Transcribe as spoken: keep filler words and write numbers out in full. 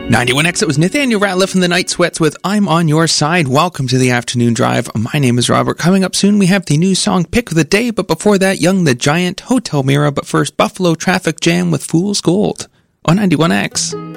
ninety-one X, it was Nathaniel Ratliff and the Night Sweats with I'm on Your Side. Welcome to the Afternoon Drive. My name is Robert. Coming up soon, we have the new song Pick of the Day, but before that, Young the Giant, Hotel Mira, but first, Buffalo Traffic Jam with Fool's Gold on ninety-one X.